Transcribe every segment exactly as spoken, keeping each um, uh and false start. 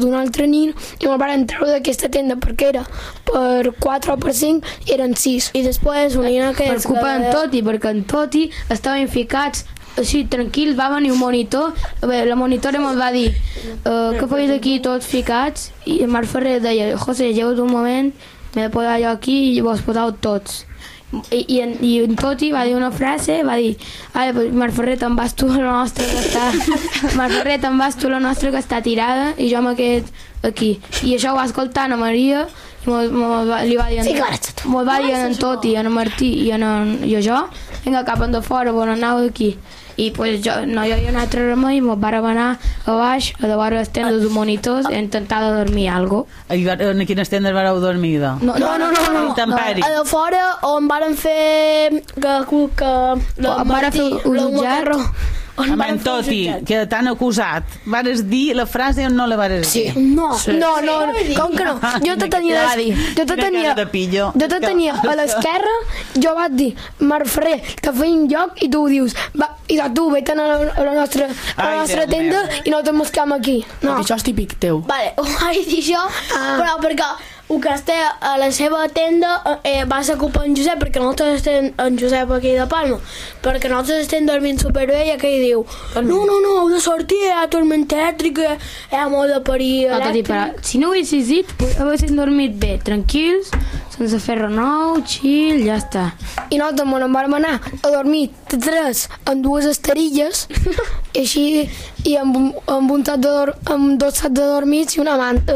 d'un altre nin i me'l van treure d'aquesta tenda perquè era per quatre o per cinc i eren sis. I després una nina que... Per culpa d'en Toti, perquè en Toti estaven ficats així tranquils, va venir un monitor, bé, la monitora me'l va dir uh, que feis aquí tots ficats, i el Marc Ferrer deia, José, lleva't un moment, m'he de posar jo aquí i vos posau tots. I, i, en, i en Toti va dir una frase, va dir, ara, pues, Marc Ferrer, te'n vas tu la nostra que està... Marc Ferrer, te'n vas tu la nostra que està tirada i jo m'he quedat aquí. I això ho va escoltar Anna Maria i mo, mo, li va dir en, sí, mo va dir en Toti, en Martí i, en, i a jo, vinga cap en de fora, bon anau d'aquí. I pues, jo, no hi havia un altre remei i mos vàrem anar a baix a davant les tendes dels monitors a intentar de dormir alguna cosa. En quines tendes vareu dormir? No, no, no, no, no, no, no. A de fora on varen fer que, que la Martí, la Mocarro amb en Toti, que t'han acusat, vares dir la frase o no la vares dir? Sí. No, sí. no, no, com que no? Jo te tenia, jo te tenia, jo te tenia a l'esquerra, jo vaig dir, Marc Ferrer, te feim lloc i tu ho dius, va, i tu vete a la, a la nostra, a la nostra Ai, tenda i no te mosquem aquí. No. Això és típic teu. Vale, ho vaig dir jo, ah. però perquè el que està a la seva tenda eh, va ser culpa en Josep, perquè nosaltres estem en Josep aquí de Palma, perquè nosaltres estem dormint superbé i aquell diu, no, no, no, heu de sortir, hi ha tormenta elèctrica, hi ha molt de perill elèctric. No, si no ho haguessis dit, haguessin dormit bé, tranquils, sense fer renou, chill, ja està. I nosaltres me n'en vam anar a dormir tres amb dues esterilles, i així, i amb, amb, un sac de dor amb dos sacs de dormits i una manta.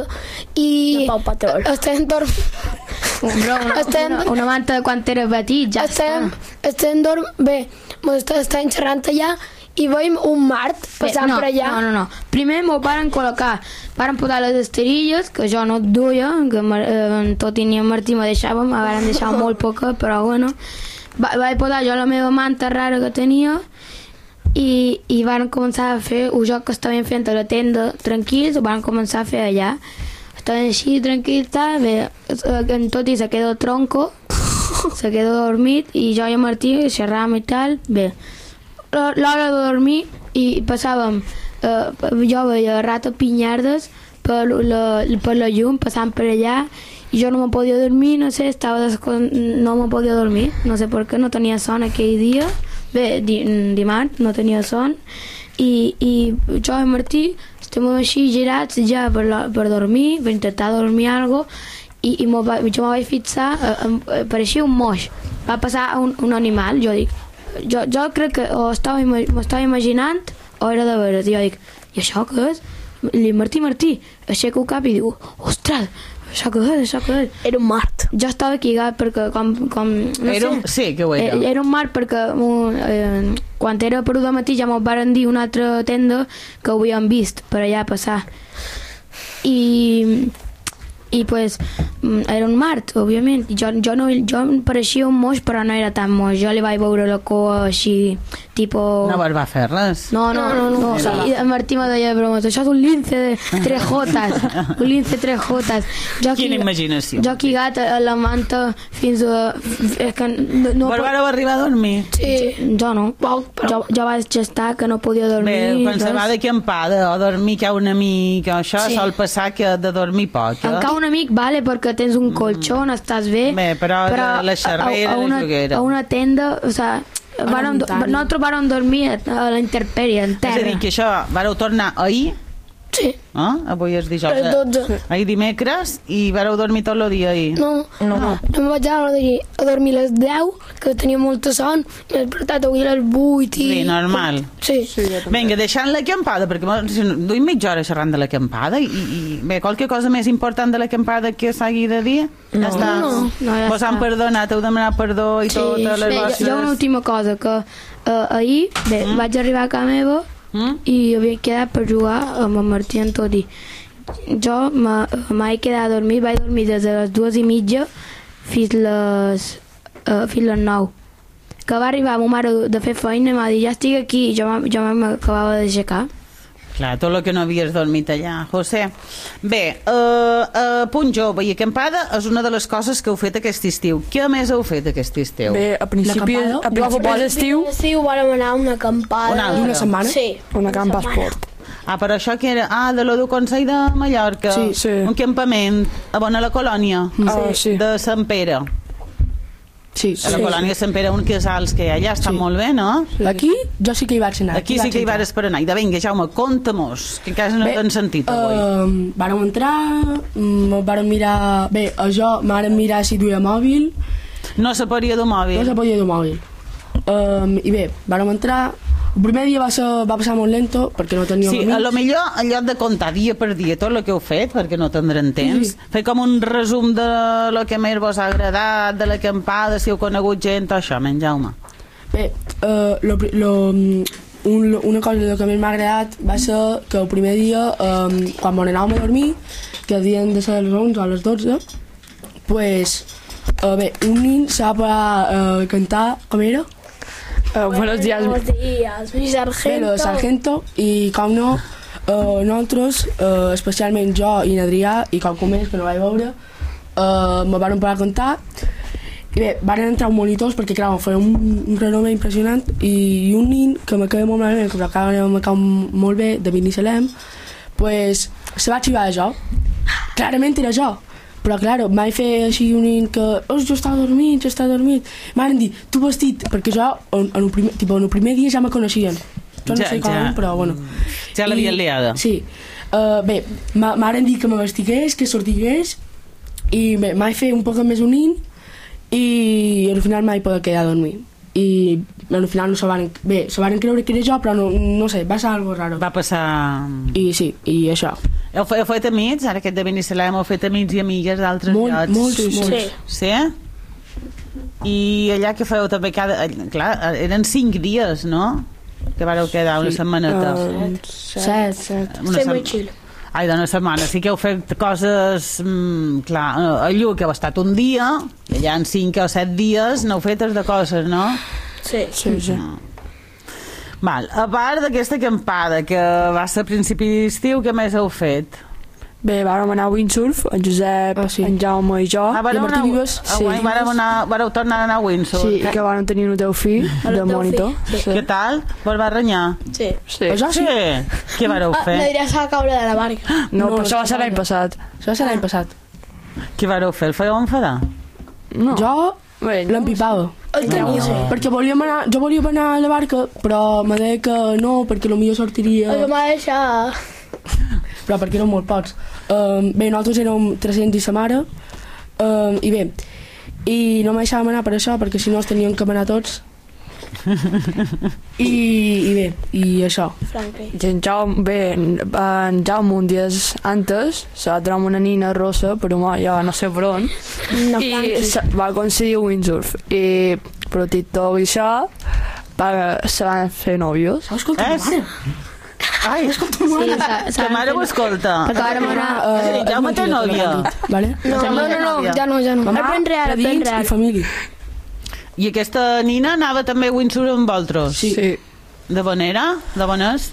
I estem dormint... Una, una, una manta de quan era petit, ja estem, està. Estem dormint... Bé, estem xerrant allà i veiem un mart passant no, per allà. No, no, no. Primer m'ho varen col·locar, varen posar les esterilles, que jo no et duia, que eh, tot i ni en Martí me deixàvem, me varen deixar molt poca, però bueno. Va, vaig posar jo la meva manta rara que tenia i, i van començar a fer un joc que estaven fent a la tenda tranquils, ho van començar a fer allà. Estaven així tranquils, tal, bé, en tot i se quedó tronco, se quedó dormit i jo i en Martí xerràvem i tal, bé. L'hora de dormir i passàvem, eh, jo veia rata pinyardes per la, per la llum, passant per allà i jo no me podia dormir, no sé, estava descon... no me podia dormir, no sé per què, no tenia son aquell dia, bé, di, dimarts no tenia son i, i jo i Martí estem així girats ja per, la, per dormir, per intentar dormir alguna cosa i, i va, jo me vaig fixar, eh, pareixia un moix, va passar un, un animal, jo dic, jo, jo crec que o estava, m'estava imaginant o era de veres, jo dic, i això què és? I Martí, Martí, aixeca el cap i diu, ostres, això què és, això què és? Era un mart. Jo estava quigat perquè com, com no era un, sé, sí, que ho era. Era un mart perquè eh, quan era per un matí ja m'ho varen dir una altra tenda que ho havíem vist per allà passar i i pues era un mart, òbviament. Jo, jo, no, jo em pareixia un moix, però no era tan moix. Jo li vaig veure la cua així, tipo... No vas va fer res? No, no, no. no, no. I el Martí me deia de bromes, això és un lince de tres jotes, un lince de tres jotes. Jo Quina imaginació. Jo quigat a la manta fins a... És que no, no Però vareu arribar a dormir? Sí. Jo no. Jo, jo vaig gestar que no podia dormir. Bé, quan se va d'acampada o dormir que ha un amic, això sí. Sol passar que de dormir poc. Eh? En cau un amic, vale, perquè tens un colxón, mm. estàs bé. Bé, però, però la xerrera, a, a, una, a una tenda, o sea, vàrem, nosaltres vàrem dormir a la intemperie, en terra. És a dir, que això vareu tornar ahir? Sí. Ah, avui és dijous. A les dotze. Ahir dimecres i vareu dormir tot el dia ahir? No, no, no. no em vaig anar a dormir a les deu, que tenia molta son, i m'he despertat avui a les vuit i... Sí, normal. Sí. sí Vinga, deixant l'acampada, perquè duim mitja hora xerrant de l'acampada i, i bé, qualque cosa més important de l'acampada que s'hagi de dir? No, ja està. no. no ja Vos han perdonat, heu demanat perdó i sí, totes les bé, vostres... Jo una última cosa, que uh, ahir bé, mm. vaig arribar a casa meva mm? i havia quedat per jugar amb el Martí en Toti. Jo m'he quedat a dormir, vaig dormir des de les dues i mitja fins les, uh, fins les nou. Que va arribar ma mare de fer feina i m'ha dit, ja estic aquí, i jo, jo m'acabava d'aixecar. Clar, tot el que no havies dormit allà, José. Bé, uh, uh, punt jove i acampada és una de les coses que heu fet aquest estiu. Què més heu fet aquest estiu? Bé, a principi, a principi d'estiu... A l'estiu vàrem anar a una acampada. Una, una setmana? Sí. Una acampa esport. Ah, però això que era... Ah, de lo del Consell de Mallorca. Sí, sí. Un campament a bona la colònia. Ah, sí. De Sant Pere. Sí, A la sí. colònia de Sant Pere, un casals que hi ha allà, està Sí. molt bé, no? Aquí jo sí que hi vaig anar. Aquí sí que hi vaig vares per anar. I de vinga, Jaume, conta-mos, que encara no Bé, t'han sentit avui. Uh, vàrem entrar, mm, vàrem mirar... Bé, a jo m'aren mirar si duia mòbil, No se podia dur mòbil. no se podia dur mòbil. Um, I bé, vàrem entrar... El primer dia va, ser, va passar molt lento perquè no teníem Sí, a lo amics. millor, en lloc de contar dia per dia tot el que heu fet, perquè no tindran temps, Sí. fer com un resum de lo que més vos ha agradat, de l'acampada, si heu conegut gent, tot això, men Jaume. Bé, uh, lo, pri- lo, mm, un, una cosa que més m'ha agradat va ser que el primer dia, um, quan m'on anàvem a dormir, que havien de ser a les onze o a les dotze, pues, uh, bé, un nin se va parar uh, a cantar, com era? Uh, buenos días. Buenos días, mi sargento. Bé, lo de Sargento, i com no, uh, nosaltres, uh, especialment jo i n'Adrià, i qualcú més que no vaig veure, uh, me van parar a cantar, i bé, van entrar uns monitors perquè, clar, feia un, un renome impressionant, i, i un nin que me queda molt malament, que acaba me cau molt bé, de Binissalem, pues, se va xivar a jo. Clarament era jo. Però, clar, m'he fet així un nin que oh, jo estava dormint, jo estava dormint. M'han dit, tu vestit, perquè jo en, en, el primer, tipo, en el primer dia ja me coneixien. Jo no Ja- sé com, ja. però bueno. Ja l'havien liada. Sí. Uh, bé, m'han dit que me vestigués, que sortigués, i bé, m'he fet un poc més un nin, i al final m'he poder quedar a dormir. I al final no se van, bé, se van creure que era jo, però no, no sé, va ser algo raro. Va passar... I sí, i això. Heu, fe- heu fet amics, ara aquest de Binissalem, heu fet amics i amigues d'altres Molt, llocs? molts, Sí. molts. Sí? I allà que feu també cada... Clar, eren cinc dies, no? Que vareu quedar una setmaneta. Uh, set, set. Una Ser sem- molt chill. Ai, d'una setmana. Sí que heu fet coses... Mm, clar, a Lluc heu estat un dia, i allà en cinc o set dies n'heu fetes de coses, no? Sí. Sí, sí. Val. A part d'aquesta acampada, que va ser a principi d'estiu, què més heu fet? Bé, vàrem anar a windsurf, en Josep, Ah, sí. en Jaume i jo. Ah, vareu, I Martí anar, Vives? ah, Sí. guai, vareu, anar, vareu tornar a anar a Windsor. Sí, i que vàrem tenir un teu fill de teu monitor. fill, Sí. Què tal? Vos va renyar? Sí. Sí. Pues jo sí. Què vareu Ah, fer? l'Adrià s'ha de caure de la barca. No, No, però això va ser no. l'any passat. Això va ser l'any passat. Què vareu fer? El fèieu enfadar? No. Jo Bé, l'empipava. El teniu. Sí. Perquè volíem anar, jo volia anar a la barca, però me deia que no, perquè potser sortiria... El que m'ha deixat... Però perquè eren molt pocs. Um, bé, nosaltres érem tres-cents i sa mare, um, i bé, i no me deixàvem anar per això, perquè si no els teníem que anar tots. I, i bé, i això. Franklin. I en Jaume, bé, en Jaume un dia antes se va trobar una nina rossa, però ma, jo no sé per on, No, i Franklin. se, va aconseguir windsurf. I per TikTok i això va, se van fer nòvios. Oh, escolta, Eh? mare. Ai, escolta, Sí, s'ha- que s'ha mare fet- ho escolta. Perquè vàrem anar... Uh, Jaume té nòvia. Vale? No, no, no, no, ja no, ja no. Mamà, El ben real, el ben predins real. i família. I aquesta nina anava també a Windsor amb vosaltres? Sí. Sí. De bon era? De bon és?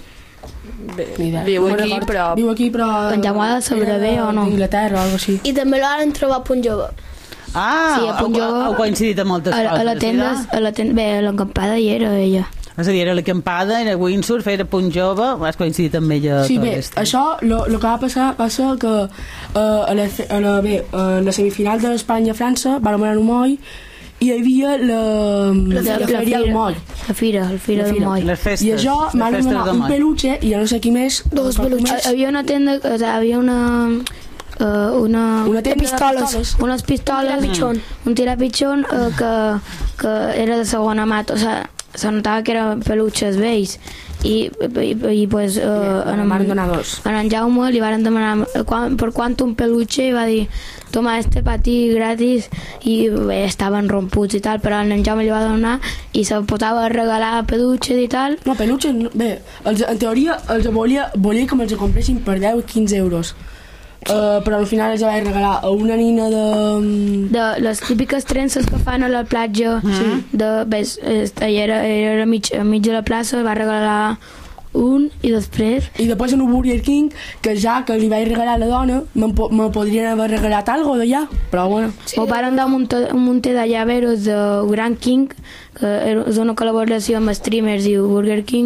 Ni idea. Viu No aquí, record. però- Viu aquí, però... En Jaume ha de saber era bé o no? d'Inglaterra o alguna cosa així. I també l'han trobat a Punt Jove. Ah, Sí, a Punt heu, Jove- heu coincidit amb moltes A, coses. a la tenda, mira? a la tenda, bé, a l'acampada hi era ella. És a dir, era l'acampada, era Windsurf, era Punt Jove, has coincidit amb ella Sí, tot bé, l'estiu. això, lo, lo que va passar va ser que uh, a, la, fe- a, la, bé, a la semifinal d'Espanya-França vam anar a un moll i hi havia la, la, la, la feria del moll. La fira, la fira La del fira. moll. Les festes. I això les m'han festes donat de un moll. peluche i ja no sé qui més. Dos qualcú peluches. més. Hi havia una tenda, o sigui, havia una... Uh, una, Una tenda de pistoles. pistoles. unes pistoles, Un tirapitxón. un tirapitxón uh, que, que era de segona mà, o sigui, se notava que eren peluches vells i, i, i pues, uh, En en, van donar dos. en en Jaume li van demanar eh, quan, per quant un peluche i va dir toma este pa ti gratis i bé, estaven romputs i tal, però en en Jaume li va donar i se portava a regalar peluches i tal. No, peluches, no. Bé, els, en teoria els volia, volia que me'ls compressin per deu o quinze euros. Uh, però al final els vaig regalar a una nina de... De les típiques trences que fan a la platja, sí. de, ves, ella era, era mig, a mig de la plaça, va regalar un i després I després en un Burger King, que ja que li vaig regalar a la dona, me'n po me podrien haver regalat algo d'allà, però bueno. sí. o varen dar un munt- un munt de llaveros de Grand King, que és una col·laboració amb streamers i Burger King,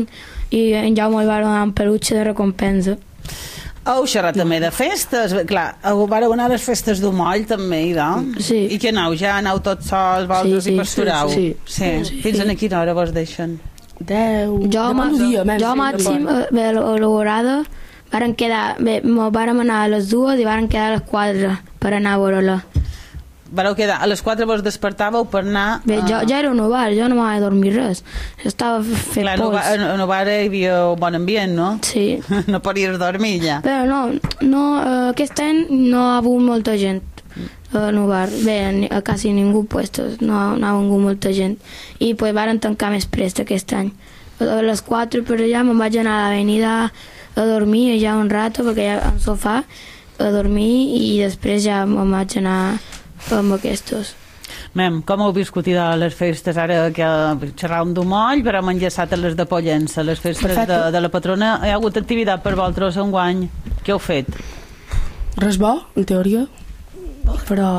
i en Jaume li va donar un peluche de recompensa. Heu xerrat també de festes, clar, heu vareu anar a les festes d'Humoll també, idò? Sí. I què aneu, ja aneu tots sols, vosaltres Sí, sí, i pastureu? sí, sí. sí. Fins a quina hora vos deixen? Deu... Jo, Depèn del dia, men, jo sí, màxim, depèn. eh, bé, a l'horada, varen quedar, bé, mo vàrem anar a les dues i varen quedar a les quatre per anar a veure-la. Vareu quedar, a les quatre vos despertàveu per anar... Bé, jo, a- ja era un bar, jo no m'havia dormir res. Estava fent Clar, no, pols. va, no va hi havia bon ambient, no? Sí. No podies dormir ja. Però no, no eh, aquest any no ha hagut molta gent eh, en el bar. Bé, ni- a quasi ningú puestos, no, no ha vingut molta gent. I pues varen tancar més prest aquest any. A les quatre per allà me'n vaig anar a l'avenida a dormir ja un rato, perquè ja al sofà a dormir i després ja me'n vaig anar amb aquestos. Mem, com heu viscut de les festes ara que xerràvem d'Humoll, però hem enllaçat a les de Pollença, les festes Perfecte. de, de la patrona. Hi ha hagut activitat per vosaltres enguany? Què heu fet? Res bo, en teoria, però...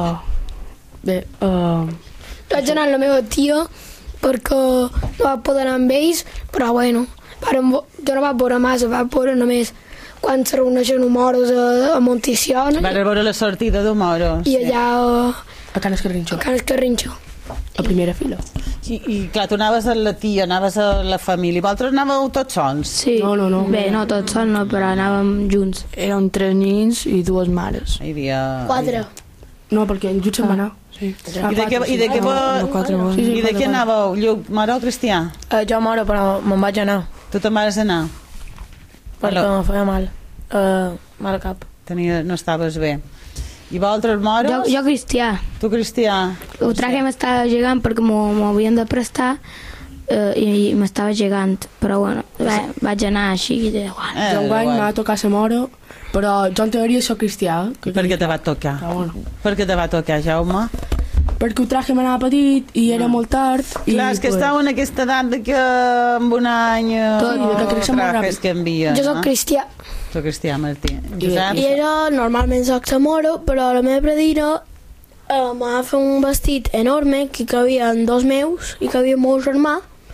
Bé, uh, Vaig anar amb la meva tia perquè no va poder anar amb ells, però bueno, vàrem, vo- jo no vaig veure massa, vaig veure només quan se reuneixen humores a, a Monticiona Van veure la sortida d'Humoros. i allà a, a Can Escarrinxó, a Can Escarrinxó. a primera fila. I, I clar, tu anaves a la tia, anaves a la família. Vosaltres anàveu tots sols? Sí. No, no, no. Bé, no tots sols, no, però anàvem junts. Érem tres nins i dues mares. Hi havia... Quatre. No, perquè en Jut se'n va anar. Sí. I de què, i de què, No, va- no, quatre vols. i de què anàveu? Lluc, mare o Cristià? Uh, jo moro, però me'n vaig anar, Tu te'n vas anar? perquè Hola. me feia mal. Uh, mal al cap. Tenia, no estaves bé. I vosaltres, moros? Jo, jo cristià. Tu, Cristià? Ho traguem estava llegant perquè m'ho m'ho havien de prestar eh, i, i m'estava llegant, però bueno, va, vaig anar així i de igual. Eh, Jo enguany igual. m'ha tocat la mora, però jo en teoria soc cristià. eh, Que, Per què te va tocar? Però bueno, Per què te va tocar, Jaume? perquè ho traje quan anava petit i era molt tard. I, Clar, és que pues, estava en aquesta edat de que amb un any Tot, i de que creixen molt trajes ràpid. canvia, Jo soc no? cristià Soc Cristià, Martí. i Josep? era, normalment soc samoro, però la meva predina eh, m'ha fet un vestit enorme que cabia en dos meus i cabia el meu germà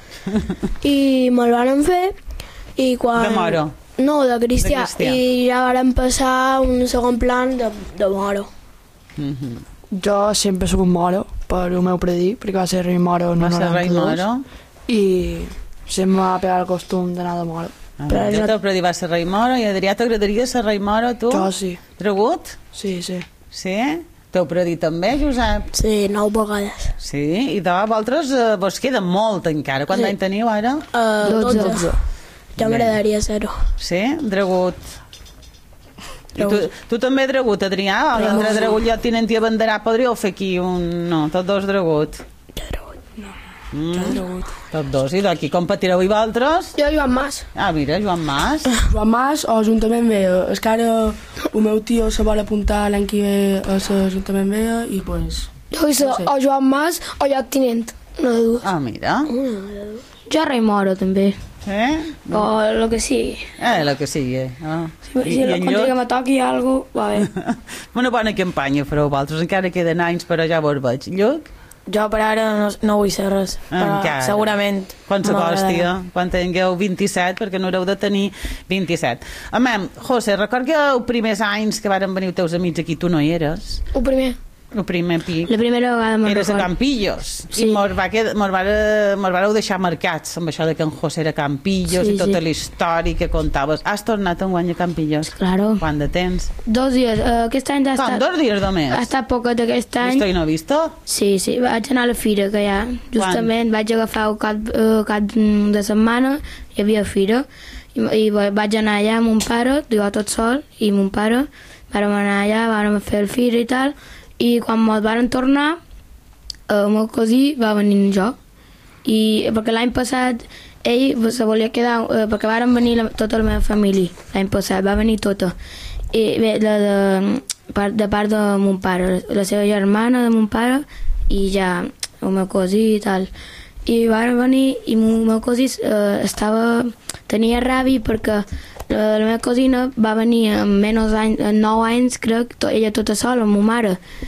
i me'l van fer i quan... De moro? No, de cristià. De cristià. I ja varen passar a un segon plan de, de moro. Mhm. Jo sempre soc un moro per el meu predí, perquè va ser rei moro en Va el ser rei noranta-dos, moro? i sempre m'ha pegat el costum d'anar de moro. Ah, Però jo no- te'l predí va ser rei moro i Adrià t'agradaria ser rei moro, tu? Jo sí, Dragut? sí, sí. Sí? T'heu predit també, Josep? Sí, nou vegades. Sí? I de vosaltres eh, vos queda molt encara. Quant Sí. d'any teniu ara? Uh, Dotze. dotze. Jo m'agradaria ser-ho. Sí? Dragut. I tu, tu també, Dragut, Adrià? L'altre Dragut ja tinent i abanderat. Podríeu fer aquí un... No, tots dos Dragut. Mm. Tots dos. I d'aquí competireu i vosaltres? Jo, Joan Mas. Ah, mira, Joan Mas. Joan Mas o Ajuntament Vella. És que ara el meu tio se vol apuntar l'any que ve a l'Ajuntament Vella i pues... Jo vull ser No sé. o Joan Mas o jo tinent. Una de dues. Ah, mira. Jo rei moro també, Sí? o el que sigui. Eh, la que sigui. Ah. Si, si en la contra Lluc? que me toqui alguna cosa, va bé. Una bona campanya fareu vosaltres. Encara queden anys, però ja vos veig. Lluc? Jo per ara no, no vull ser res, però Encara. segurament Quan se m'agradarà. costi, eh? Quan tingueu vint-i-set, perquè no haureu de tenir vint-i-set. Amem, José, record que els primers anys que varen venir els teus amics aquí, tu no hi eres. El primer. El primer pic. La primera vegada me'n Eres a record. Campillos. Sí. I mos, va quedar, mos, va, mos vareu deixar marcats amb això de que en José era a Campillos Sí, i tota sí. la història que contaves. Has tornat a guany a Campillos? Claro. Quant de temps? Dos dies. Uh, aquest any ha Com, estat... dos dies només? Ha estat poquet aquest any. Visto i no visto? Sí, sí, vaig anar a la fira, que ja, justament vaig agafar el cap, eh, cap de setmana, hi havia fira, i, i va- vaig anar allà amb mon pare, jo tot sol, i mon pare, vàrem anar allà, vàrem fer el fira i tal, i quan mos varen tornar, eh, el meu cosí va venir amb jo, i perquè l'any passat ell se volia quedar, eh, perquè varen venir la, tota la meva família, l'any passat, va venir tota, i bé, de, de, part- de part de mon pare, la seva germana de mon pare, i ja el meu cosí i tal. I van venir i el meu cosí eh, estava, tenia ràbia perquè la, la meva cosina va venir amb menys anys, amb nou anys, crec, to, ella tota sola, amb ma mare.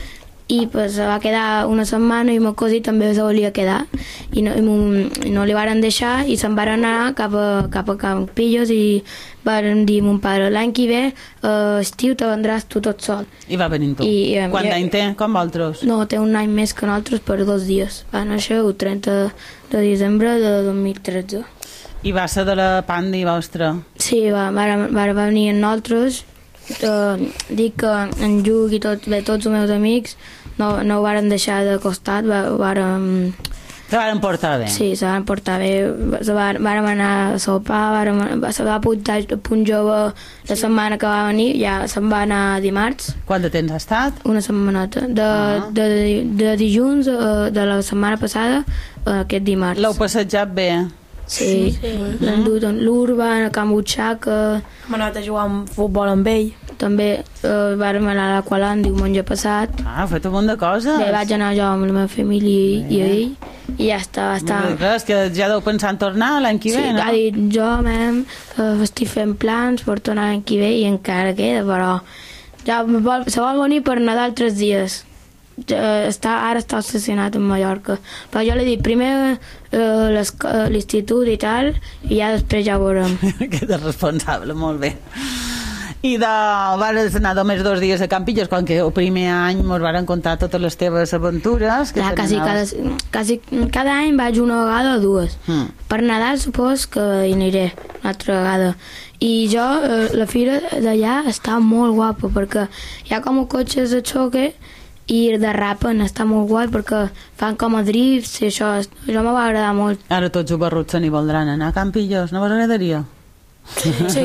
i pues, se va quedar una setmana i mon cosí també se volia quedar i no, i mon, no li varen deixar i se'n van anar cap a, cap a Campillos i van dir mon pare l'any que ve uh, estiu te vendràs tu tot sol. I va venir tu. I, um, Quant i- d'any té? Com vosaltres? No, té un any més que nosaltres per dos dies. Va néixer el trenta de desembre de dos mil tretze. I va ser de la pandi vostra. Sí, va, va, va venir amb nosaltres. Uh, dic que en Lluc i tot, bé, tots els meus amics no, no ho varen deixar de costat, va, varen, Te varen portar bé. sí, se van portar bé, se van, vàrem anar a sopar, vàrem, se va apuntar a Punt Jove la setmana que va venir, ja se'n va anar dimarts, Quant de temps ha estat? una setmaneta, de, Ah. de, de, de dilluns uh, de la setmana passada a aquest dimarts. L'heu passejat bé? Sí, sí. L'han dut en l'Urban, a Can Butxaca, Hem anat a jugar amb futbol amb ell. també eh, vàrem anar a l'Aqualand diumenge passat. Ah, heu fet un munt de coses. Bé, vaig anar jo amb la meva família i, i ell, i ja està, va estar... Molt bé, clar, és que ja deu pensar en tornar l'any que Sí, ve, no? ha dit, jo, mem, eh, estic fent plans per tornar l'any que ve i encara queda, però ja me vol, se vol venir per Nadal tres dies. Ja, està, ara està obsessionat en Mallorca, però jo li dic primer eh, l'esco- eh, l'institut i tal, i ja després ja ho veurem. Que ets responsable, molt bé. I de, vas anar només dos dies a Campillos, quan que el primer any ens varen contar totes les teves aventures. Que Clar, te quasi cada, n'anaves- quasi cada any vaig una vegada o dues. Mm. Per Nadal supos que hi aniré una altra vegada. I jo, eh, la fira d'allà està molt guapa perquè hi ha com cotxes de xoque i derrapen, està molt guai perquè fan com a drifts i això, això me va agradar molt. Ara tots els barruts se n'hi voldran anar a Campillos, no vos agradaria? Sí.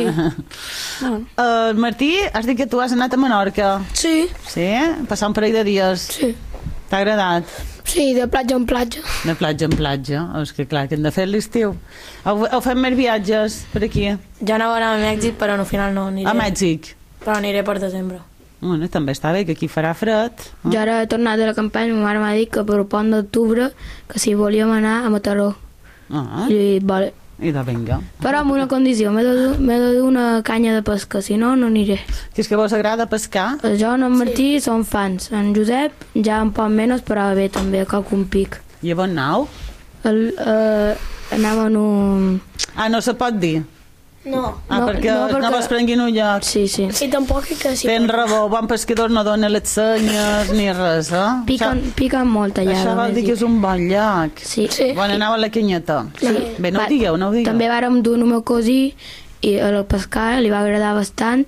Uh, Martí, has dit que tu has anat a Menorca. Sí, Sí? Passar un parell de dies. sí. T'ha agradat? Sí, de platja en platja. De platja en platja. És que clar, que hem de fer l'estiu. Heu, heu fet més viatges per aquí? Ja anava a anar a Mèxic, però no, al final no aniré. A Mèxic? Però aniré per desembre. Bueno, també està bé, que aquí farà fred. Jo ara he tornat de la campanya, ma mare m'ha dit que per el pont d'octubre que si volíem anar a Mataró. Ah, I li he dit, vale. i de vinga. Però amb una condició, m'he de, dur- m'he de dur una canya de pesca, si no, no aniré. Que és que vos agrada pescar? Jo i en Martí som fans. En Josep ja un poc menys, però bé, també a qualcun pic. I a bon nau? El, eh, anava en un... Ah, no se pot dir? No. Ah, No, perquè no, no, perquè- vos prenguin un lloc. Sí, sí. Sí, tampoc és que sí. Tens raó, bon pescador no dona les senyes ni res, eh? Piquen, piquen molt allà. Això a vol dir que Mèxic. és un bon lloc. Sí. Sí. Bon, anava a la canyeta. Sí. Bé, no ho Va- digueu, no ho digueu. També vàrem dur el meu cosí i a la pescar, li va agradar bastant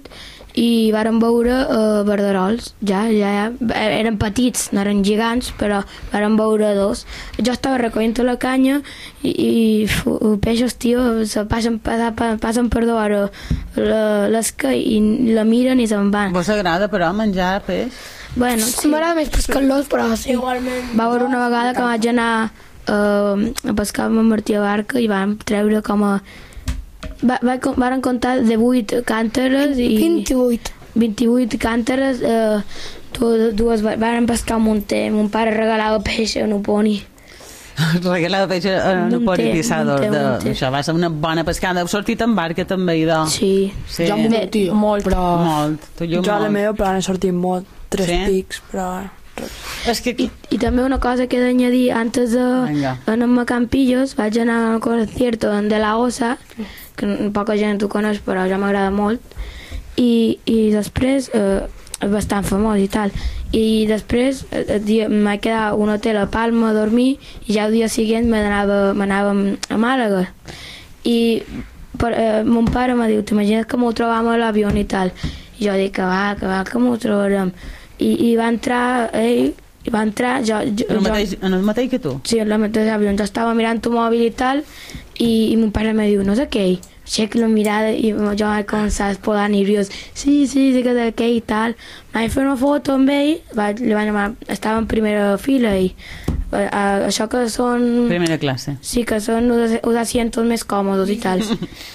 i vàrem veure uh, verderols, ja, ja, ja, eren petits, no eren gegants, però vàrem veure dos. Jo estava recollint la canya i, i fu, peixos, tio, se passen, passen, passen per d'hora l'esca i la miren i se'n van. Vos agrada, però, menjar peix? Bueno, Sí. sí. M'agrada més pescar-los, però sí. Igualment. Va haver una vegada que vaig anar uh, a pescar amb en Martí a barca i vam treure com a... Va, va, varen comptar de vuit cànteres i... vint-i-vuit. vint-i-vuit cànteres, eh, dues, dues varen pescar un munter. Mon pare regalava peix a un poni. Regalada peix en un Munter, poripissador. munter, De... munter. Això va ser una bona pescada. Heu sortit en barca, també, idò. Sí. Sí. Jo amb un tio, molt. però... Molt. Tu i jo Jo a la molt. meva plan he sortit molt, tres Sí? pics, però... És que... I, I també una cosa que he d'añadir, antes de Vinga. anar a Campillos, vaig anar a un concierto de la Osa, que poca gent ho coneix, però ja m'agrada molt, i, i després, eh, és bastant famós i tal, i després eh, el dia- em vaig quedar a un hotel a Palma a dormir, i ja el dia següent m'anàvem a Màlaga. I per, eh, mon pare m'ha dit, t'imagines que m'ho trobam a l'avió i tal? I jo dic que va, que va, que m'ho trobarem. I, i va entrar ell, i va entrar jo, jo, En el jo mateix, en el mateix que tu? sí, en la mateixa avió, jo estava mirant el mòbil i tal, i, i mon pare me diu, no sé què, aixeca la mirada i jo vaig començar a podar nerviós, sí, sí, sí que és aquell i tal, vaig fer una foto amb ell, vaig, li vaig demanar, estava en primera fila i eh, eh, això que són... Primera classe. Sí, que són uns, uns asientos més còmodes i tal.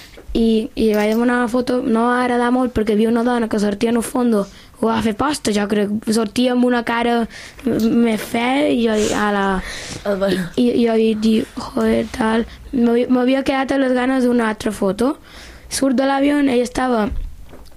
I, i vaig demanar una foto, no va agradar molt perquè hi havia una dona que sortia en el fondo, ho va fer posta, jo crec, sortia amb una cara més fea i jo dic, ala... I, i jo dic, joder, tal... M'havia m'havia quedat a les ganes d'una altra foto. Surt de l'avió, ell estava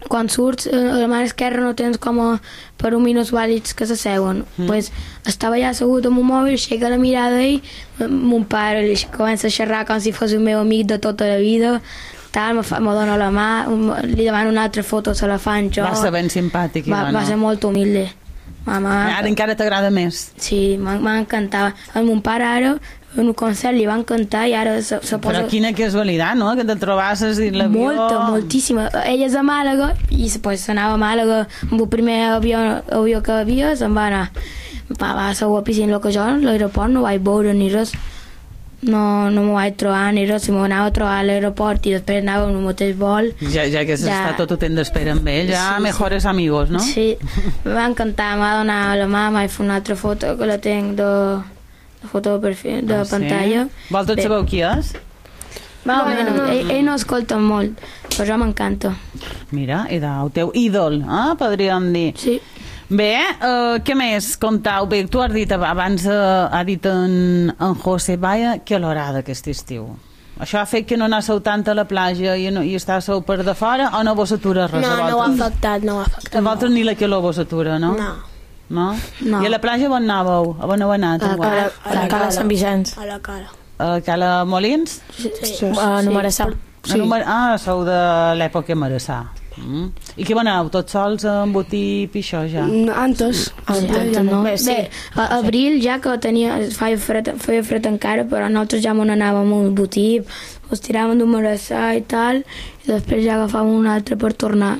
quan surts, eh, a la mà esquerra no tens com a, per un minus vàlids que s'asseuen. Mm. Pues, estava ja assegut amb un mòbil, aixeca la mirada i eh, mon pare li comença a xerrar com si fos un meu amic de tota la vida, tal, me, fa, me dona la mà, um, li demano una altra foto, se la fan jo. Va ser ben simpàtic. Va, no? va ser molt humilde. Mama, Ara encara t'agrada més. sí, m'encantava. A mon pare ara, en un concert li va encantar i ara se, se posa... Però quina casualitat, no?, que te trobasses dins l'avió. Molta, moltíssima. Ella és de Màlaga i pues, s'anava a Màlaga amb el primer avió, avió que havia, se'n va anar. Va, va ser guapíssim, el que jo a l'aeroport no vaig veure ni res. No, no m'ho vaig trobar ni res. Si m'ho anava a trobar a l'aeroport i després anava en el mateix vol... Ja, ja que has ja... estat tot el temps d'espera amb ell, ja sí, mejores sí. amigos, no? Sí, em va encantar, m'ha donat la mà, m'ha fet una altra foto que la tinc de... de foto de perfil, de ah, pantalla. Sí? Vosaltres sabeu qui és? Va, no, no, no. Ell, ell no escolta molt, però jo m'encanta. Mira, i el teu ídol, eh? Podríem dir. Sí. Bé, uh, què més contau? Bé, tu has dit abans, uh, ha dit en, en José, vaya, que l'horada aquest estiu. Això ha fet que no anàssiu tant a la platja i, no, i estàssiu per de fora o no vos atura res? No, no ho ha afectat, no ho ha afectat. A vosaltres ni la calor vos atura, no? No. No? No. I a la platja on anàveu? A on heu anat? A, a, a, a la Cala Sant Vicenç. A la cara. A la Cala Molins? Sí. sí. sí. A Numerassà. Sí. Ah, sou de l'època Marassà. Mm. I què aneu? Tots sols amb botip i això ja? Antes. Sí, Antes no. Bé, sí. Bé, a abril ja que tenia, feia fred, feia fred encara, però nosaltres ja m'on anàvem amb el botip, ens tiràvem d'un Marassà i tal, i després ja agafàvem un altre per tornar.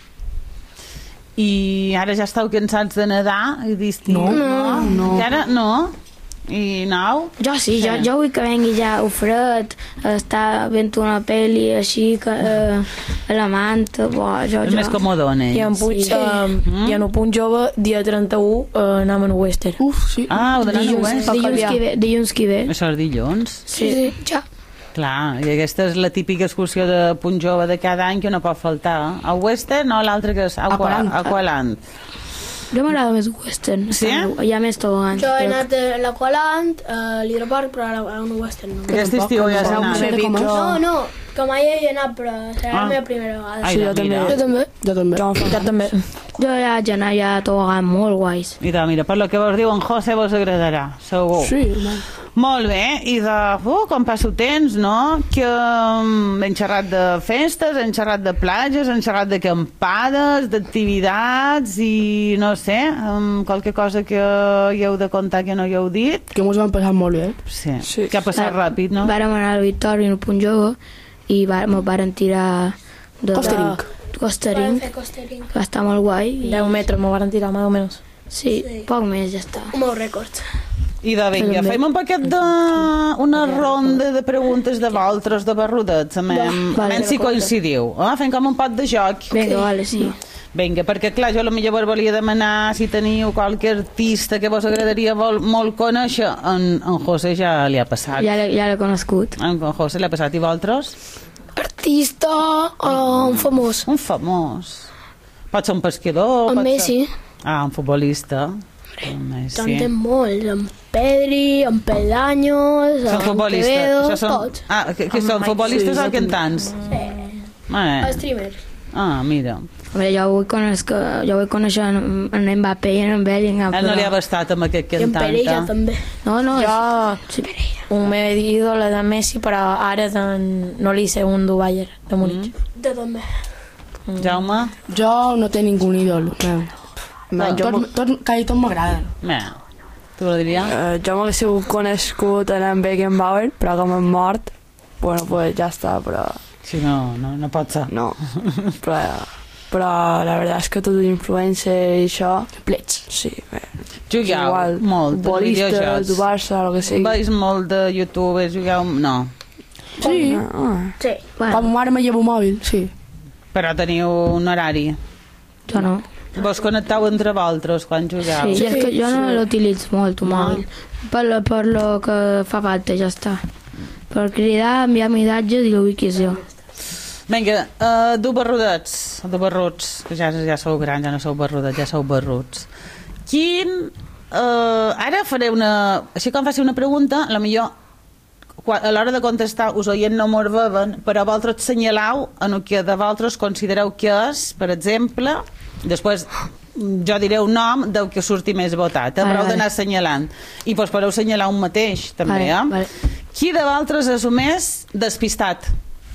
I ara ja estàu cansats de nedar i d'estiu? No, no, no. Encara no? I nou? Jo sí, sí. Jo, jo vull que vengui ja el fred, estar veient una pel·li així, que, eh, a la manta, bo, jo, És jo. més comodon, eh? I en Puig, Sí. um, Mm. i en el Punt Jove, dia trenta-u, uh, anàvem a Wester. Uf, sí. Ah, ho d'anar a Dilluns, West? dilluns, que ve, dilluns que ve. Això és dilluns? Sí, sí, ja. Clar, i aquesta és la típica excursió de Punt Jove de cada any que no pot faltar. A Western o l'altre que és Aqualand? Aqualand. Jo m'agrada més western. Sí? Està- Hi ha més tobogans. Jo he però- anat a l'Aqualand, a l'Hidroparc, però ara a un western no. Aquest estiu ja has no anat. sé com és. No, no, que mai hi he anat, però serà Ah. la meva primera vegada. Ai, Sí, doncs jo també. mira. Jo també. Jo també. Jo, jo també. Jo ja vaig anar ja a tobogans molt guais. Mira, mira, per lo que vos diu en José vos agradarà, segur. Sí, home. Molt bé, i de... Uh, com passa el temps, no? Que um, hem xerrat de festes, hem xerrat de platges, hem xerrat d'acampades, d'activitats i no sé, um, qualque cosa que hi heu de contar que no hi heu dit. Que mos vam passar molt bé. Sí, Sí. que ha passat ràpid, no? Vàrem anar a la Victòria en el Punt Jove i va, me'l varen tirar de... Costering. de- Vam Costering, fer costering. que va estar molt guai. I, deu metres m'ho van tirar, més o menys. sí, Sí. poc més, ja està. Un meu rècord. I de vinga, També. fem un paquet de... una ronda de preguntes de vosaltres, de barrudets, a men, Va, a men vale. si coincidiu. Eh? Fem com un pot de joc. Vinga, vale, sí. Vinga, perquè clar, jo potser vos volia demanar si teniu qualque artista que vos agradaria molt, molt conèixer. En, en José ja li ha passat. Ja, l'he- ja l'he conegut. En José li ha passat. I vosaltres? Artista o un famós? Un famós. Pot ser un pescador. En pot Messi. Ser... Ah, un futbolista. En Messi. En té molts, en Pedri, en Pedaños, Són en futbolistes. Quevedo, Això són... tots. Ah, que, que són futbolistes o cantants? Sí. Eh. Streamer. Ah, mira. Bé, jo vull conèixer, jo vull conèixer en, en Mbappé i en Bellingham. A ell no però- li ha bastat amb aquest I en cantant. Pereira també. No, no, Jo, sí, Pereira. un meu ídol de Messi, però ara de, no li sé un du Bayern, de Múnich. Jo també. Jaume? Jo no té ningú ídol. No. No, jo tot, tot, quasi tot m'agrada. Bé, tu ho diria? Uh, jo m'hagués sigut conegut en en Beckenbauer, però com hem mort, bueno, pues ja està, però Si no, no, no pot ser. no. però, però la veritat és que tot l'influència i això, Plets. sí, bé. Jugueu Igual, molt de futbolistes, videojocs. du Barça, el que sigui. Veus molt de youtubers, jugueu... No. Sí. Ah, Sí. Bueno, Com ara me llevo mòbil, sí. Però teniu un horari. jo no. Vos connecteu entre vosaltres quan jugueu. Sí, és que jo no sí. l'utilitzo molt, el No. mòbil. Per, lo- per lo que fa falta, ja està. Per cridar, enviar missatges i l'ubicació. Vinga, uh, du barrudets, du barruts, que ja, ja sou grans, ja no sou barrudets, ja sou barruts. Quin... Uh, ara faré una... Així com faci una pregunta, la millor quan, a l'hora de contestar us oient no mos veuen, però vosaltres senyalau en el que de vosaltres considereu que és, per exemple, després jo diré un nom del que surti més votat, eh? Vale, Però heu vale. d'anar assenyalant i pues, podeu assenyalar un mateix també, Vale, eh? vale. Qui de vosaltres és el més despistat?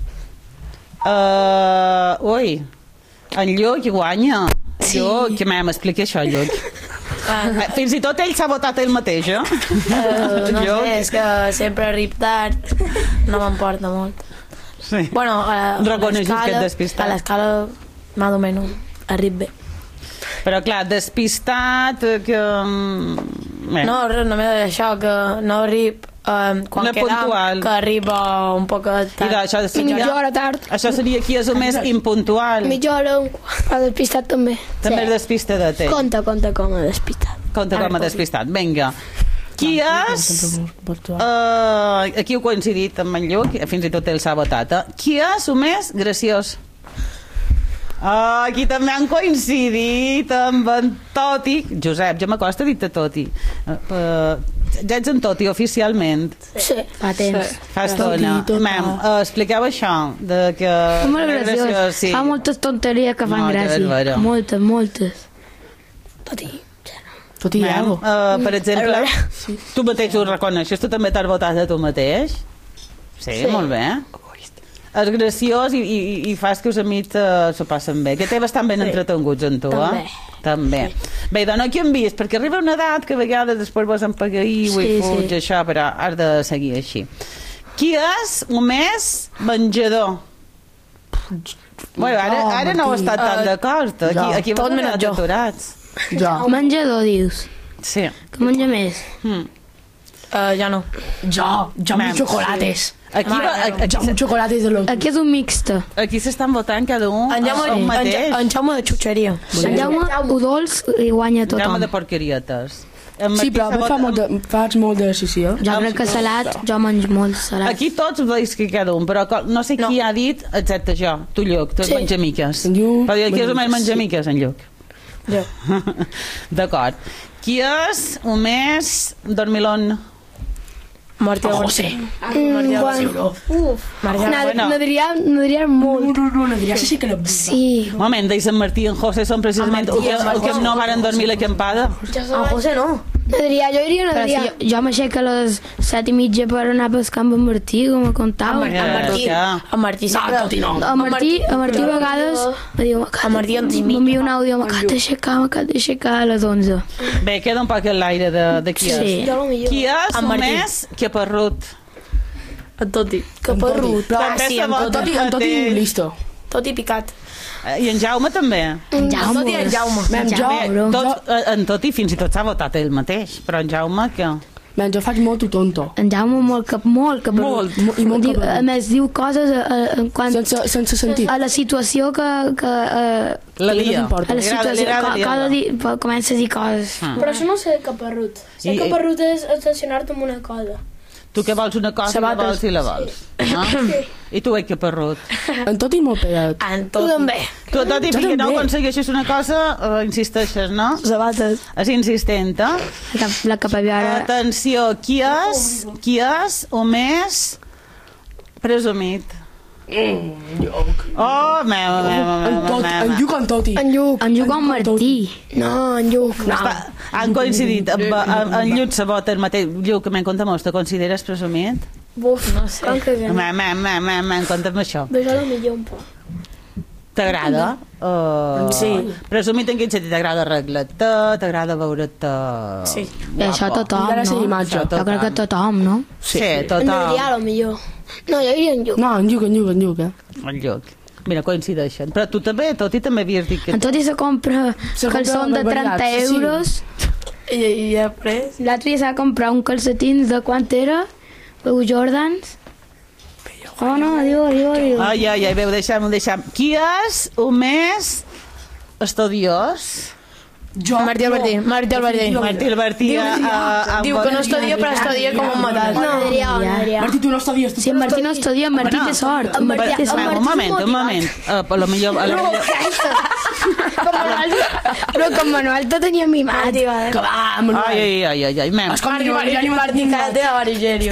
Uh, ui en Lluc guanya. Sí. Lluc, que m'expliqui això, Lluc. Uh, Fins i tot ell s'ha votat ell mateix, eh? uh, no Lluc. sé, és que sempre arrib tard, no m'emporta molt. Sí. Bueno, a, a Reconeixes que l'escala- ets despistat. A l'escala, més o menys, arrib bé. Però clar, despistat eh, que... mm, Bé. No, res, només això, que no arrib um, quan No quedam, puntual. que arriba un poc I tard. de, això, seria, Mitja hora tard. això seria qui és el més impuntual. Mitja hora, un quart. Ha despistat també. També és despistadet, ell. Compte, compte com ha despistat. Compte com a despistat. Vinga. Qui és... Uh, aquí heu coincidit amb en Lluc, fins i tot ell s'ha votat. Eh? Qui és el més graciós? Ah, aquí també han coincidit amb en Toti. Josep, ja m'acosta dir-te Toti. Uh, uh, ja ets en Toti oficialment. Sí. Fa temps. Fa estona. Toti, tota. Mem, uh, expliqueu això, de que... És molt que graciós. graciós, sí. Fa moltes tonteries que fan No, que és gràcia. vera. Moltes, moltes. Tot i... Tot i Mem, algo. uh, per exemple, tu mateix ho reconeixes, tu també t'has votat a tu mateix? Sí, sí. Molt bé. És graciós i, i, i fas que els amics uh, s'ho passen bé. Que té bastant ben sí. entretenguts en tu, També. eh? També. Bé, doncs aquí hem vist, perquè arriba una edat que a vegades després vos empagueiu Sí, i fuig, sí. això, però has de seguir així. Qui és el més menjador? Bueno, ara, ara no heu estat tan Uh, d'acord. Aquí, jo. aquí Tot vos menys quedat jo. aturats. Jo. Menjador, dius. Sí. Que menja més? Hmm. Uh, ja no. Jo, jo Mem, amb xocolates. Aquí, Mare va, meva. aquí, Jo amb xocolates de lo... Aquí és un mixte. aquí s'estan votant cada un En Jaume, el en, mateix. Ja- en Jaume de xutxeria. En Jaume ho dolç i guanya Jaume tothom. de porquerietes. En Sí, Martí però s'ha fa votat- molt de, faig molt de decisió. Jo crec que salat, jo menjo molt salat. Aquí tots veus que cada un, però co- no sé qui No. ha dit, excepte jo, tu Lluc, tu ets Sí. menjamiques. En Lluc, Però aquí és el més sí. menjamiques, en Lluc. Jo. D'acord. Qui és el més dormilón? Martí Oh, José. sí. Martí José. Uf. Martí No, bueno. no, diria, no diria molt. No, no, no, diria sí que no. Sí. Un moment, de Sant Martí i en José són precisament el que, el que no varen dormir l'acampada. En José no. No diria, jo diria, no Però si diria. jo, jo m'aixeco a les set i mitja per anar a pescar amb en Martí, com a contava. En Ja, Martí. ja. En Martí No, sempre. tot i no. A Martí, a Martí a vegades me diu, A Martí en Jimmy. m'envia un àudio, m'acat d'aixecar, m'acat d'aixecar a les onze. Bé, queda un poc en l'aire de, de qui és. Sí. Jo lo millor. Qui és En el Martí. més que perrut? En Toti. Que perrut. Però També sí, se en vota tot i, en tot i mateix. listo. Toti picat. Eh, I en Jaume també. En Jaume. Tot i en Jaume. Mem, jo, Bé, bro. tot, eh, en tot i fins i tot s'ha votat ell mateix, però en Jaume que... mem, jo faig molt tonto. En Jaume molt cap, molt cap. Molt, mo- i molt diu, cabrón. a més, diu coses a, a, en quant Sense, sense sentit. a la situació que... que a, La Que no lia. t'importa. a la Li agrada- li situació, agrada co- liar-la. cosa di, po- comença a dir coses. Ah. Però això no sé que perrut. Sé I- que perrut és estacionar-te en una cosa. Tu que vols una cosa, la Sabates. vols i la vols. No? I tu ets que perrut. En tot i molt pegat. En Tu tot. també. Tu tot i Jo fins que no també. aconsegueixes una cosa, uh, insisteixes, no? Sabates. És insistent, eh? La, cap, la capellera... Atenció, qui és, qui és o més presumit? Oh, meva, meva, En meva, tot, en meva. Lluc en tot i. En Lluc. En Jugo Martí. No, en Lluc. No. Està- Han coincidit, amb, amb, en Lluc se vota el mateix. Lluc, me'n compta molt, te consideres presumit? Buf, no sé. Com que bé. Me'n, me'n, me'n, me'n, me'n compta'm això. Però jo millor un poc. T'agrada? Uh, Sí. Presumit en quin sentit? T'agrada arreglar-te? T'agrada veure't... Sí. I això tothom, M'interessa no? l'imatge. Això Jo crec que tothom, no? Sí, En tothom. Adrià, lo millor. No, jo diria en Lluc. No, en Lluc, en Lluc, en Lluc, eh? El Lluc. Mira, coincideixen. Però tu també, tot i també havies dit que... En tot i se compra Se compra calçons de trenta barbaritats, sí. euros. I, i després... L'altre dia s'ha comprat un calcetins de quant era? Els Jordans. Oh, no, diu, diu, diu. Ai, ai, ai, veu, deixem-ho, deixem. Qui és el més estudiós? Jo, Martí Albertí. Martí Albertí. Martí Albertí. Diu, a- a- diu que no estudia, però estudia com un matat. No, Adrià, no, Adrià. Martí, tu no estudies. Tu Si en Martí no estudia, en Martí té sort. En Martí té Un sort. moment, un moment. Uh, a lo millor... A lo millor... Com Manuel, però com Manuel te tenia mimat. Que va, Manuel. Ai, ai, ai, ai, ai, mem. Escolta, jo, jo, Martí, jo, Martí, cada teva Marigeri, no?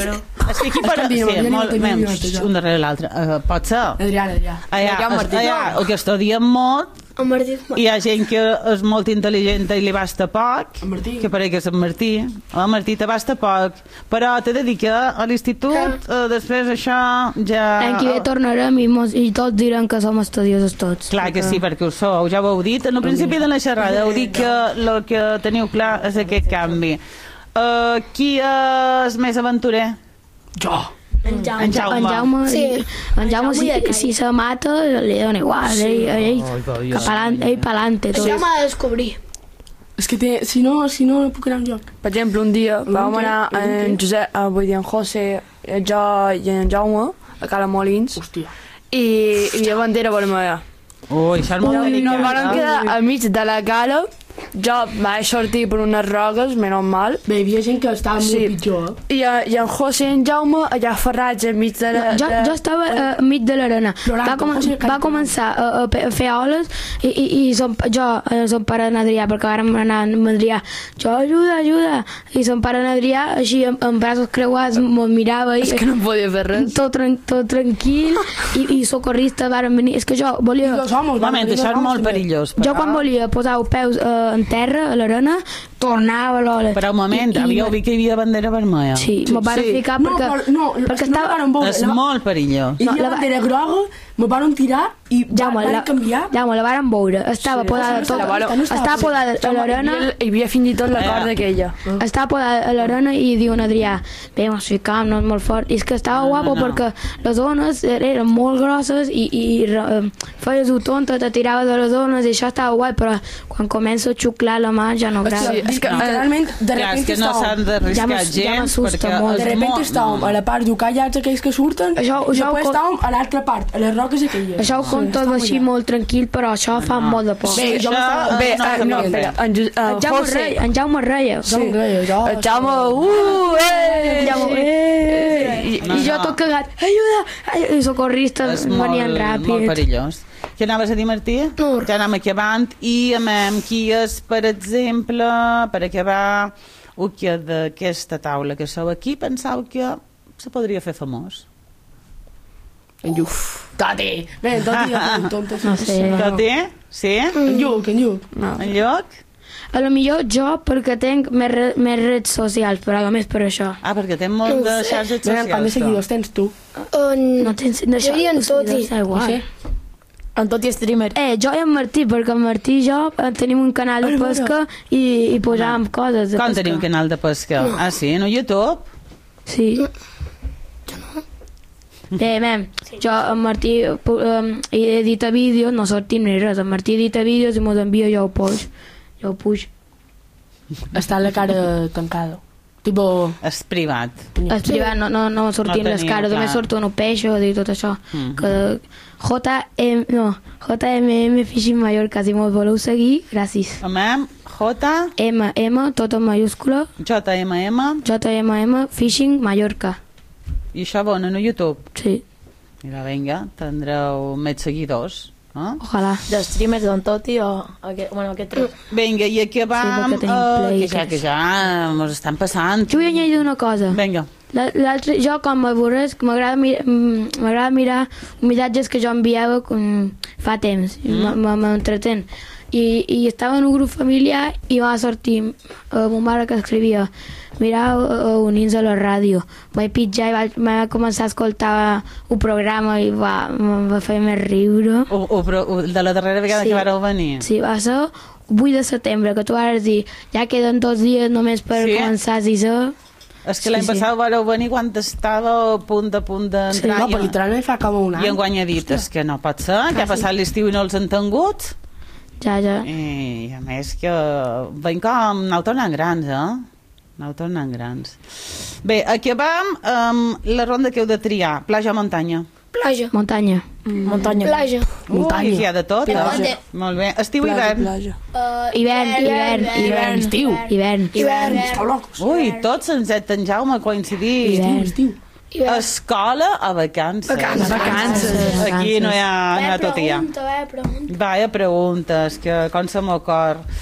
És que aquí per... Estan dient, Sí, Adrià, molt, no mem, tenia ni un darrere l'altre. Uh, pot ser. Adrià, Adrià. Allà, Adrià Martí. allà, el que està dient molt, El Martí és hi ha gent que és molt intel·ligent i li basta poc, En Martí. que pareix que és en Martí. El Martí te basta poc, però t'he de dir que a l'institut, uh, després això ja... L'any que ve tornarem i, mos, i tots diran que som estudiosos tots. Clar que sí, perquè ho sou, ja ho heu dit. En el principi de la xerrada heu dit que el que teniu clar és aquest canvi. Uh, qui és més aventurer? Jo. en Jaume. En Jaume. En Jaume, Sí. en Jaume si, Jaume ja si se mata, li dona igual. Ell, ell, cap alant, ell pa'lante. Això Tot. m'ha de descobrir. És que té, si no, si no, no puc anar enlloc. Per exemple, un dia vam què? anar Un en què? Josep, uh, vull dir, en José, jo i en Jaume a Cala Molins Hòstia. i hi havia bandera vermella. Ui, això és molt I ens delicat. vam quedar a mig de la cala. Jo vaig sortir per unes roques, menys mal. Bé, hi havia gent que estava Sí. molt pitjor, eh? I, uh, i en José i en Jaume allà ferrats enmig de la... Jo, de... jo estava uh, enmig de l'arena. Plorant, Va, com, José, va calla. començar a, a, pe- a fer oles i, i, i son, jo, eh, son pare en Adrià, perquè vàrem anar amb Adrià, jo, ajuda, ajuda, i son pare en Adrià, així, amb, amb braços creuats, me'l mirava i És que no podia fer res. tot, tran tot tranquil, i, i socorristes varen venir. És que jo volia... I dos homes. Un moment, això és molt perillós. Jo quan volia posar els peus eh, en terra, a l'arena, tornava a l'ola. Però un moment, I- i- havíeu vist que hi havia bandera vermella. Sí, me van Sí. ficar No, perquè... però, no, perquè no estava... la varen veure. És La- molt perillós. Hi No, havia la- la bandera groga, me van tirar i Jaume, van la, canviar. Jaume, la varen veure. Estava Sí. posada No tot, estava- no estava- estava posada a l'arena, Hi havia, hi havia fins i tot la Eh. corda aquella. estava posada a l'arena i diu en Adrià, bé, ens ficàvem, no és molt fort. I és que estava No, no, guapo no. perquè les ones eren molt grosses i, i eh, feies-ho tonta, te tiraves de les ones i això estava guai, però quan comença a xuclar la mà ja no agrada. Hòstia, és que, eh, literalment, de Clar, és repente que no estàvem... s'han d'arriscar Ja m'as- ja gens, m'assusta perquè molt. és De repente molt- estàvem a la part d'ucallats aquells que surten Això- i això ho després con- estàvem a l'altra part, a les roques aquelles. Això ho conto està així allà. molt tranquil, però això fa molt de por. Bé, jo Això, m'estava- eh, Bé, no eh, se no, pot espera, fer. en, Ju- en En Jaume José... Reia, en Jaume Reia. Jo em reia, jo... En Jaume, uh, eh, Jaume, eh, i, No, i jo no. tot cagat, ajuda, ajuda, i socorristes És molt, venien molt ràpid. perillós. Què anaves a dir, Martí? No. Ja anem acabant. I, amem, qui és, per exemple, per acabar, el que d'aquesta taula que sou aquí, pensau que se podria fer famós? En Lluc. Tati! Bé, en Tati ja fem tontes. No sé. Que té? Sí? En Lluc, en Lluc. No. En lloc? A lo millor jo perquè tinc més, re, més redes socials, però a més per això. Ah, perquè té molt No de sé. xarxes Bé, quant de socials. seguidors tens tu? En... No tens... No, Jo diria en Toti. És igual. Sí. En tot i streamer. Eh, jo i en Martí, perquè en Martí i jo eh, tenim un canal de pesca i, i posàvem coses de Com pesca. teniu un canal de pesca? Ah, sí? No YouTube? Sí. Bé, mem, jo en Martí pu- um, edita vídeos, no sortim ni res, en Martí edita vídeos i mos envia jo ho puix. Jo ho puix. Està la cara tancada. Tipo... És privat. És privat, no, no, no sortim No les teniu, cares, clar. només surten un peixos i tot això. Mhm. Que J M, no, J M M Fishing Mallorca, si mos voleu seguir, gràcies. Amem, J, M M, tot en mayúscula, J, M, M, J M M Fishing Mallorca. i això bon, en YouTube. Sí, Mira, vinga, tindreu més seguidors. Eh? ojalà. De streamers d'en Toti o... Aquest, bueno, aquest tres. Vinga, i acabam, Sí, perquè tenim eh, play, que ja, que ja mos estan passant. Jo vull añadir una cosa. Vinga. La- L'altre, jo com m'avorresc, m'agrada mir, mm, m'agrada mirar missatges que jo enviava com, fa temps, mm. m'entretén. I, I estava en un grup familiar i va sortir uh, ma mare que escrivia mirau, uh, units a la ràdio. Vaig pitjar i vaig, vaig començar a escoltar un programa i va, em va fer més riure. O, o, però, o, de la darrera vegada Sí. que vareu venir. Sí, va ser vuit de setembre, que tu vas dir ja queden dos dies només per Sí. començar a sisar. És que l'any Sí, sí. passat vareu venir quan estava a punt a punt d'entrar. No, però literalment fa com un any. I enguany ha dit, és que no pot ser, que ha passat l'estiu i no els han tingut. Ja, ja. I a més que veiem com aneu tornant grans, eh? Aneu tornant grans. Bé, acabam amb la ronda que heu de triar. Plaja o muntanya? Plaja. Muntanya. Muntanya. Plaja. Muntanya. Ui, hi ha de tot, Plaja. eh? Molt bé. Estiu i Plaja, hivern. plaja. Uh, Hivern, hivern, hivern. Estiu. Hivern. Hivern. Esteu locos. Ui, tots ens en Jaume a coincidir. Hivern. Estiu. Escola o vacances? Vacances. Vacances. Aquí no hi ha, no hi ha tot hi ha. Pregunta, eh, pregunta. Vaya preguntes, que com se m'ocorre.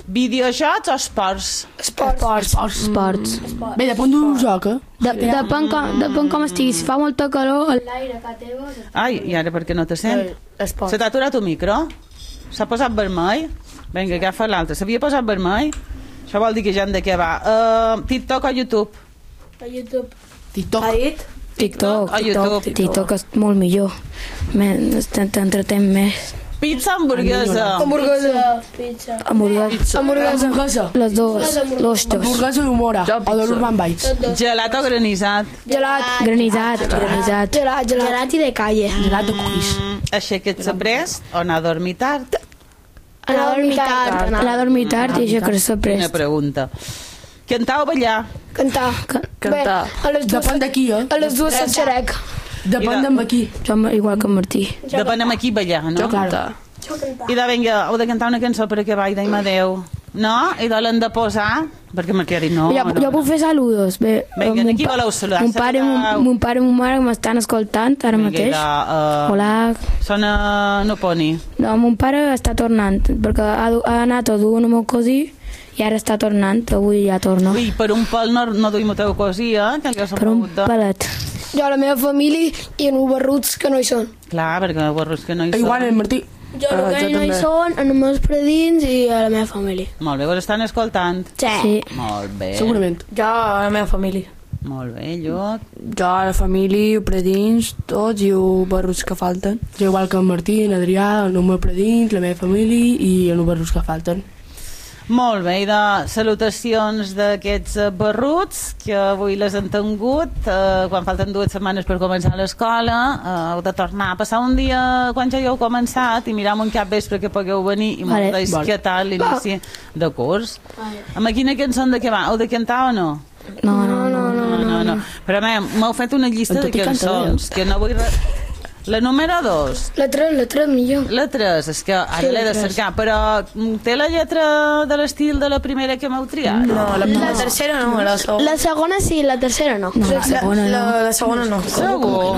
Videojocs o esports? Esports. Esports. Esports. Bé, depèn d'on joc, eh? De, depèn, com, depèn com estigui. Si fa molta calor, l'aire que teva... Ai, i ara per què no te sent? Esport. Se t'ha aturat el micro? S'ha posat vermell? Vinga, agafa l'altre. S'havia posat vermell? Això vol dir que ja en de què va. Uh, TikTok o YouTube? A YouTube. TikTok. Ha dit? TikTok. o YouTube? TikTok és molt millor. T'entretén més. Pizza, hamburguesa. Hamburguesa. Pizza. Hamburguesa. Hamburguesa. Hamburguesa. Les dues. Los dos. Hamburguesa i humora. O de l'Urban Bites. Gelat o granissat? Gelat. Granissat. Granissat. Gelat, gelat. Gelat i de calle. Gelat de cookies. Mm, així que ets après o anar a dormir tard? Anar a dormir tard. Anar a dormir tard i això que és Una prest. pregunta. Cantar o ballar? Cantar. Cantar. Bé, a les dues, Depèn d'aquí, eh? a les dues se'n xerec. Depèn d'en aquí. Jo igual que en Martí. Depèn amb qui ballar, no? Claro. I de, vinga, heu de cantar una cançó per acabar i deim adeu. No? I de l'hem de posar, perquè m'ha dit no. Jo, no, jo puc fer saludos. Bé, Vinga, mon de qui pa- voleu saludar? Mon pare, mon, Saludeu. mon pare i mon mare m'estan escoltant ara Vinga, mateix. idò, uh, Hola. Sona no poni. No, mon pare està tornant, perquè ha, du- ha anat a dur el meu cosí i ara està tornant, avui ja torna. Ui, per un pèl no, no duim el teu cosí, eh? Que jo som Per un pogut de... pelet. Jo, la meva família i en Uberruts que no hi són. Clar, perquè borros que no hi Igual són. el Martí. Jo, el Ah, que jo no hi també. són, en els meus predins i a la meva família. Molt bé, vos estan escoltant. Sí. Sí. Molt bé. Segurament. Jo, a la meva família. Molt bé, jo... Jo, la família, predins, tots i els barruts que falten. Jo igual que en Martí, en Adrià, el meu predins, la meva família i els barros que falten. Molt bé, i de salutacions d'aquests eh, barruts que avui les han tingut eh, quan falten dues setmanes per començar l'escola, eh, heu de tornar a passar un dia quan ja hi heu començat i mirar un cap vespre que pugueu venir i Vale. molt Vale. què tal l'inici de curs. Amb quina cançó de què va? Heu de cantar o no? No, no, no. No, no, no. Però a mi m'heu fet una llista En de tot i canta cançons que no vull... Re... La número dos. La tres, la tres millor. La tres, és que ara Sí, l'he de la tres. cercar, però mm, té la lletra de l'estil de la primera que m'heu triat? No, la, la tercera no, la segona. La segona sí, la tercera no. No, la segona la, no. la segona no. Segur?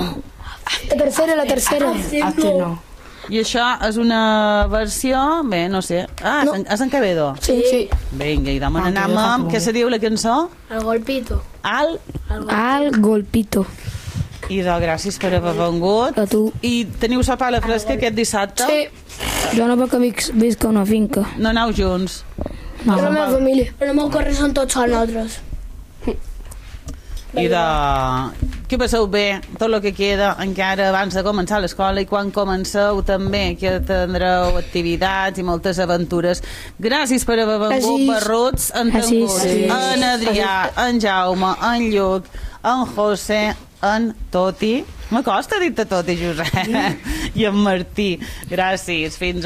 La tercera, la tercera. Este no. I això és una versió... Bé, no sé. Ah, no. és en Quevedo. Sí. sí. Vinga, i demà Ah, que anem ja fa amb... molt Què bé. se diu la cançó? El golpito. Al. Al golpito. Idò, gràcies per haver vengut. A tu. I teniu sopar a la fresca aquest dissabte? Sí. Jo no perquè visc, visc a una finca. No aneu junts? No. La meva família. El meu carrer són tots sols nosaltres. I de... Que passeu bé tot el que queda encara abans de començar l'escola i quan comenceu també que tindreu activitats i moltes aventures. Gràcies per haver vengut, Gràcies. barruts, en Gràcies. tingut en Adrià, en Jaume, en Lluc, en José, en Toti. M'acosta dir-te Toti, Josep. I en Martí. Gràcies. Fins